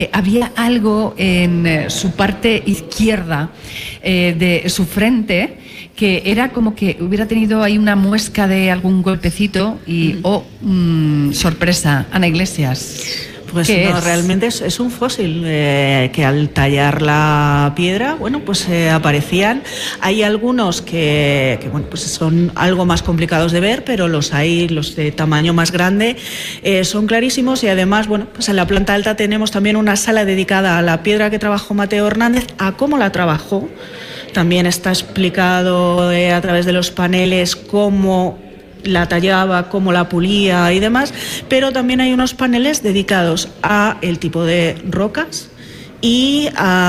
había algo en su parte izquierda de su frente que era como que hubiera tenido ahí una muesca de algún golpecito y, sorpresa, Ana Iglesias. Pues no, realmente es un fósil que al tallar la piedra, bueno, pues aparecían. Hay algunos que bueno, pues son algo más complicados de ver, pero los de tamaño más grande son clarísimos. Y además, bueno, pues en la planta alta tenemos también una sala dedicada a la piedra que trabajó Mateo Hernández, a cómo la trabajó. También está explicado a través de los paneles cómo la tallaba, cómo la pulía y demás, pero también hay unos paneles dedicados a el tipo de rocas y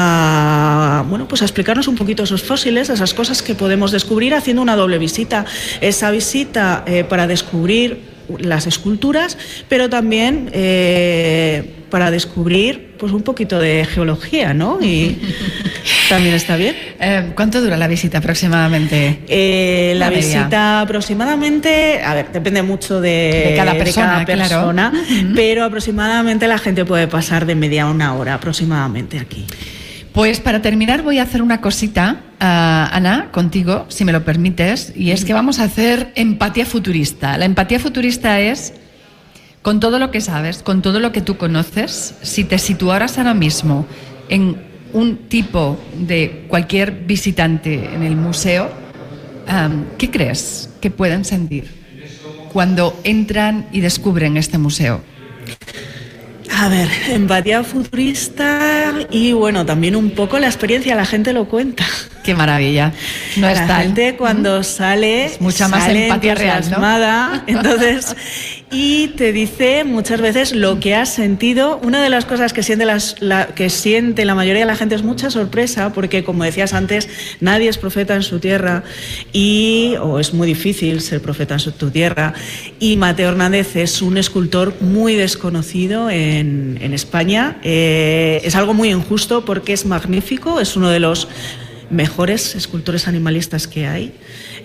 a, bueno, pues a explicarnos un poquito esos fósiles, esas cosas que podemos descubrir haciendo una doble visita. Esa visita para descubrir las esculturas, pero también para descubrir pues un poquito de geología, ¿no? Y también está bien. ¿Cuánto dura la visita aproximadamente? La visita aproximadamente, a ver, depende mucho de cada persona, claro. Pero aproximadamente la gente puede pasar de media a una hora aproximadamente aquí. Pues para terminar voy a hacer una cosita, Ana, contigo, si me lo permites, y es que vamos a hacer empatía futurista. La empatía futurista es, con todo lo que sabes, con todo lo que tú conoces, si te situaras ahora mismo en un tipo de cualquier visitante en el museo, ¿qué crees que pueden sentir cuando entran y descubren este museo? A ver, empatía futurista y bueno, también un poco la experiencia, la gente lo cuenta. Qué maravilla. No la está gente cuando sale es mucha más empatía real, ¿no? Entonces, y te dice muchas veces lo que has sentido. Una de las cosas que siente la mayoría de la gente es mucha sorpresa, porque como decías antes, nadie es profeta en su tierra o es muy difícil ser profeta en tu tierra. Y Mateo Hernández es un escultor muy desconocido en España. Es algo muy injusto porque es magnífico, es uno de los mejores escultores animalistas que hay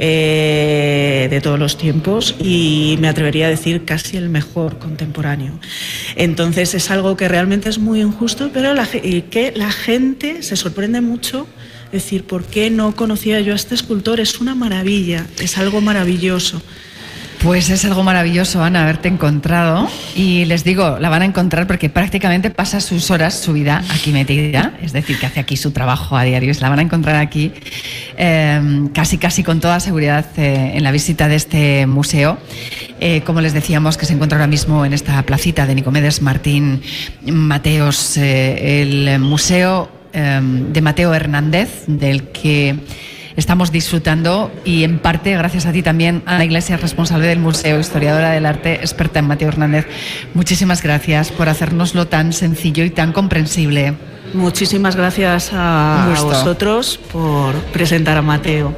de todos los tiempos y me atrevería a decir casi el mejor contemporáneo. Entonces es algo que realmente es muy injusto, pero que la gente se sorprende mucho. Es decir, ¿por qué no conocía yo a este escultor? Es una maravilla, es algo maravilloso. Pues es algo maravilloso, Ana, haberte encontrado. Y les digo, la van a encontrar porque prácticamente pasa sus horas, su vida aquí metida. Es decir, que hace aquí su trabajo a diario. Y se la van a encontrar aquí casi con toda seguridad en la visita de este museo. Como les decíamos, que se encuentra ahora mismo en esta placita de Nicomedes Martín Mateos, el museo de Mateo Hernández, del que estamos disfrutando y en parte gracias a ti también, Ana Iglesias, responsable del museo, historiadora del arte, experta en Mateo Hernández. Muchísimas gracias por hacérnoslo tan sencillo y tan comprensible. Muchísimas gracias a vosotros por presentar a Mateo.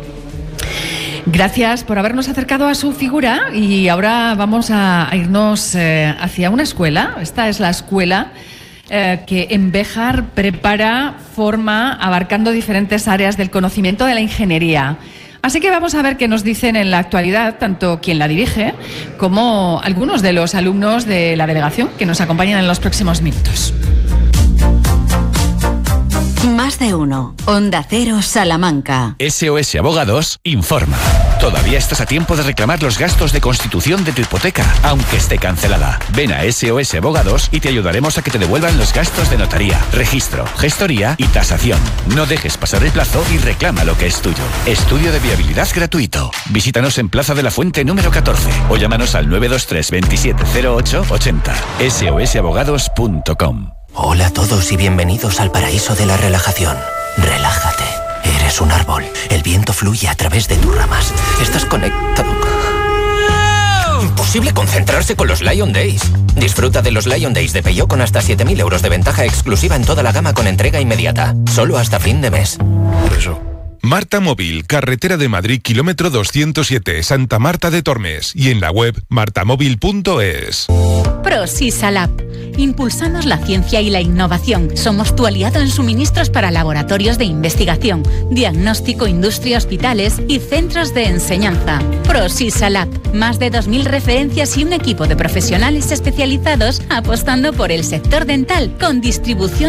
Gracias por habernos acercado a su figura y ahora vamos a irnos hacia una escuela. Esta es la escuela que en Béjar forma abarcando diferentes áreas del conocimiento de la ingeniería. Así que vamos a ver qué nos dicen en la actualidad, tanto quien la dirige como algunos de los alumnos de la delegación que nos acompañan en los próximos minutos. Más de uno. Onda Cero, Salamanca. SOS Abogados informa. Todavía estás a tiempo de reclamar los gastos de constitución de tu hipoteca, aunque esté cancelada. Ven a SOS Abogados y te ayudaremos a que te devuelvan los gastos de notaría, registro, gestoría y tasación. No dejes pasar el plazo y reclama lo que es tuyo. Estudio de viabilidad gratuito. Visítanos en Plaza de la Fuente número 14 o llámanos al 923 27 08 80. sosabogados.com. Hola a todos y bienvenidos al paraíso de la relajación. Relájate. Eres un árbol. El viento fluye a través de tus ramas. Estás conectado. Imposible concentrarse con los Lion Days. Disfruta de los Lion Days de Peugeot con hasta 7.000 euros de ventaja exclusiva en toda la gama con entrega inmediata. Solo hasta fin de mes. Por eso, Marta Móvil, carretera de Madrid, kilómetro 207, Santa Marta de Tormes. Y en la web martamóvil.es. ProSisalab. Impulsamos la ciencia y la innovación. Somos tu aliado en suministros para laboratorios de investigación, diagnóstico, industria, hospitales y centros de enseñanza. ProSisalab. Más de 2.000 referencias y un equipo de profesionales especializados apostando por el sector dental con distribución